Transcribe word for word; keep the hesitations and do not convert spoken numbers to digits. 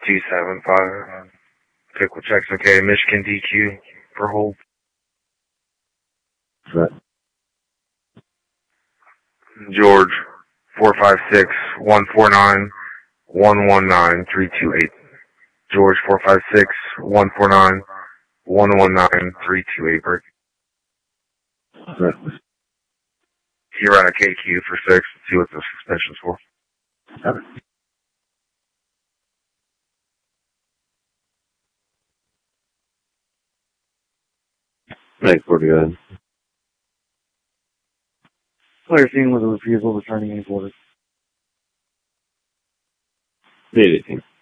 two seven five. Pickle checks okay. Michigan D Q for hold. Right. George, four five six, one four nine, one one nine, three two eight. George, four five six, one four nine, one one nine, three two eight. Break. Right. You run a K Q for six. See what the suspension's for. Got it. Thanks, forty good. Player seen with a refusal returning any quarters. eighteen.